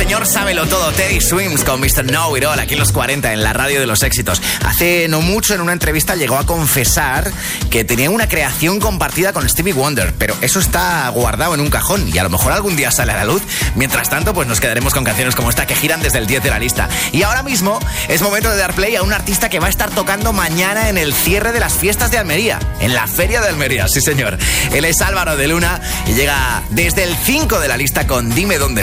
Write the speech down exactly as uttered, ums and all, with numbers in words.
señor sábelo todo, Teddy Swims con mister Know It All, aquí en los cuarenta, en la radio de los éxitos. Hace no mucho, en una entrevista, llegó a confesar que tenía una creación compartida con Stevie Wonder, pero eso está guardado en un cajón y a lo mejor algún día sale a la luz. Mientras tanto, pues nos quedaremos con canciones como esta que giran desde el diez de la lista. Y ahora mismo es momento de dar play a un artista que va a estar tocando mañana en el cierre de las fiestas de Almería, en la Feria de Almería, sí señor. Él es Álvaro de Luna y llega desde el cinco de la lista con Dime Dónde